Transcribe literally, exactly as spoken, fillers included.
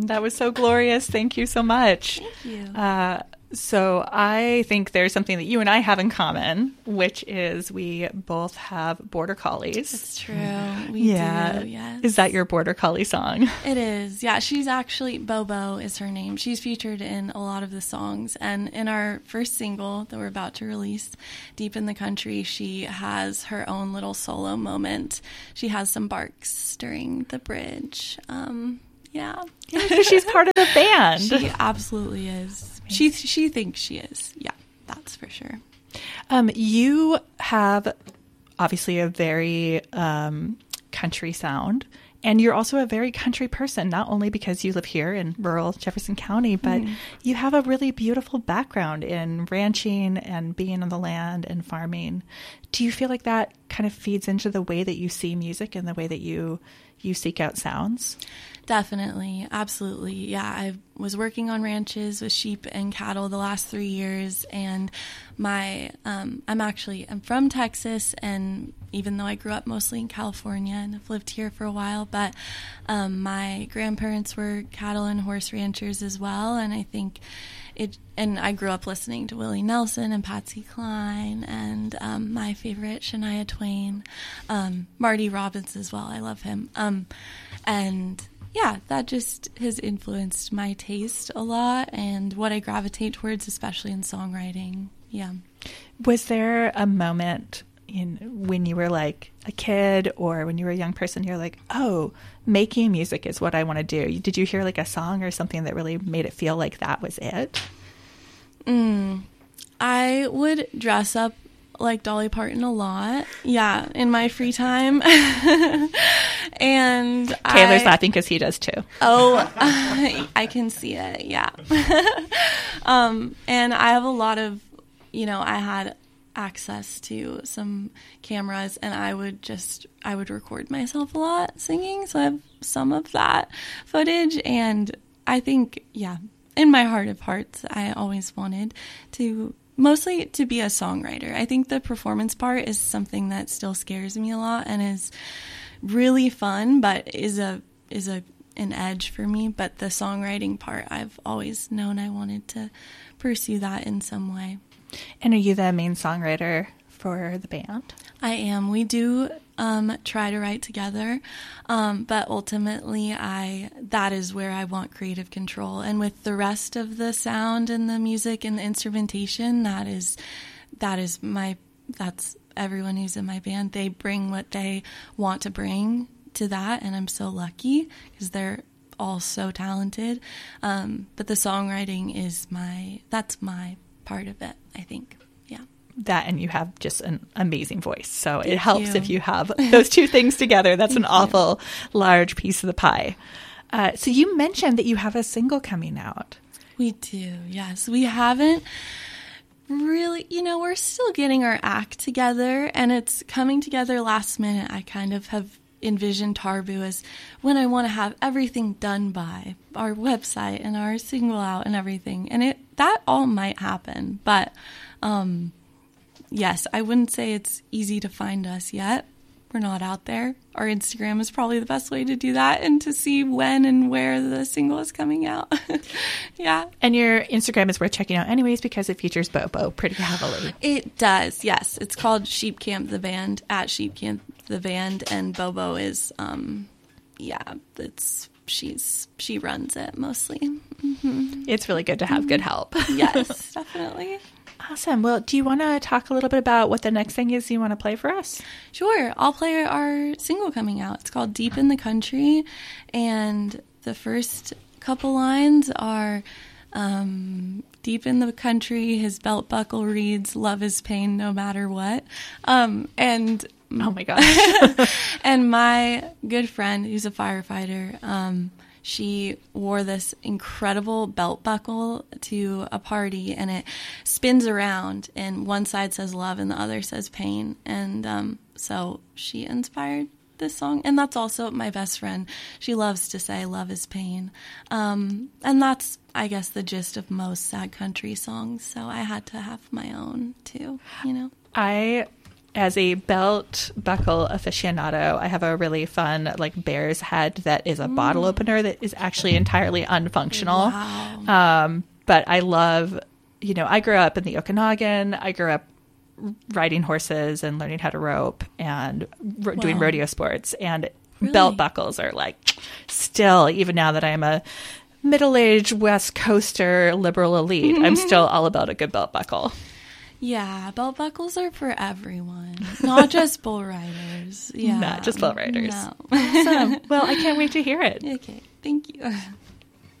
That was so glorious. Thank you so much. Thank you. Uh, so I think there's something that you and I have in common, which is we both have border collies. That's true. We yeah. do, yes. Is that your border collie song? It is. Yeah, she's actually, Bobo is her name. She's featured in a lot of the songs. And in our first single that we're about to release, Deep in the Country, she has her own little solo moment. She has some barks during the bridge. Um, yeah. Yeah, because she's part of the band. She absolutely is. She she thinks she is. Yeah, that's for sure. Um, you have obviously a very um, country sound, and you're also a very country person, not only because you live here in rural Jefferson County, but mm. you have a really beautiful background in ranching and being on the land and farming. Do you feel like that kind of feeds into the way that you see music and the way that you you seek out sounds? Definitely. Absolutely. Yeah. I was working on ranches with sheep and cattle the last three years. And my, um, I'm actually, I'm from Texas. And even though I grew up mostly in California and have lived here for a while, but, um, my grandparents were cattle and horse ranchers as well. And I think it, and I grew up listening to Willie Nelson and Patsy Cline and, um, my favorite Shania Twain, um, Marty Robbins as well. I love him. Um, and, yeah, that just has influenced my taste a lot and what I gravitate towards, especially in songwriting. Yeah. Was there a moment in when you were like a kid or when you were a young person, you're like, oh, making music is what I want to do? Did you hear like a song or something that really made it feel like that was it? Mm, I would dress up like Dolly Parton a lot. Yeah, in my free time. And Taylor's I, laughing because he does too. Oh, uh, I can see it. Yeah. um, and I have a lot of, you know, I had access to some cameras and I would just, I would record myself a lot singing. So I have some of that footage. And I think, yeah, in my heart of hearts, I always wanted to mostly to be a songwriter. I think the performance part is something that still scares me a lot and is really fun, but is a is a an edge for me. But the songwriting part, I've always known I wanted to pursue that in some way. And are you the main songwriter for the band? I am. We do um, try to write together, um, but ultimately, I that is where I want creative control. And with the rest of the sound and the music and the instrumentation, that is that is my that's everyone who's in my band. They bring what they want to bring to that, and I'm so lucky because they're all so talented. Um, but the songwriting is my that's my part of it, I think. Yeah. That and you have just an amazing voice. So Thank it helps you. if you have those two things together. That's an Thank awful you. large piece of the pie. Uh, so you mentioned that you have a single coming out. We do, yes. We haven't really, you know, we're still getting our act together and it's coming together last minute. I kind of have envisioned Tarbu as when I want to have everything done by our website and our single out and everything. And it that all might happen. But um, yes, I wouldn't say it's easy to find us yet. We're not out there. Our Instagram is probably the best way to do that and to see when and where the single is coming out. Yeah. And your Instagram is worth checking out anyways because it features Bobo pretty heavily. It does, yes. It's called Sheep Camp the Band, at Sheep Camp the Band, and Bobo is, um, yeah, it's she's she runs it mostly. Mm-hmm. It's really good to have good help. Yes, definitely. Awesome. Well, do you want to talk a little bit about what the next thing is you want to play for us? Sure. I'll play our single coming out. It's called Deep in the Country. And the first couple lines are, um, deep in the country, his belt buckle reads, love is pain no matter what. Um, and oh my gosh. And my good friend, who's a firefighter, um, she wore this incredible belt buckle to a party and it spins around and one side says love and the other says pain. And um, so she inspired this song. And that's also my best friend. She loves to say love is pain. Um, and that's, I guess, the gist of most sad country songs. So I had to have my own too, you know? I as a belt buckle aficionado, I have a really fun like bear's head that is a mm. bottle opener that is actually entirely unfunctional. Wow. Um, but I love, you know, I grew up in the Okanagan. I grew up riding horses and learning how to rope and ro- wow. doing rodeo sports. And really? Belt buckles are like still, even now that I'm a middle-aged West Coaster liberal elite, I'm still all about a good belt buckle. Yeah, belt buckles are for everyone, not just bull riders. Yeah, not just bull riders. No. Awesome. Well, I can't wait to hear it. Okay, thank you.